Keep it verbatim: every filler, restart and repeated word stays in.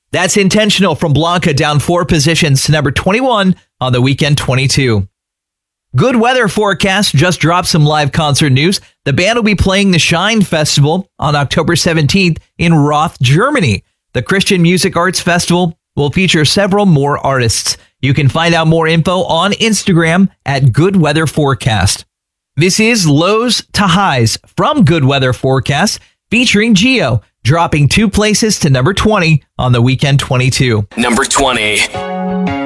That's Intentional from Blanca, down four positions to number twenty-one on the weekend twenty-two. Good Weather Forecast just dropped some live concert news. The band will be playing the Shine Festival on October seventeenth in Roth, Germany. The Christian Music Arts Festival will feature several more artists. You can find out more info on Instagram at Good Weather Forecast. This is Lows to Highs from Good Weather Forecast, featuring Geo, dropping two places to number twenty on the weekend twenty-two. Number twenty.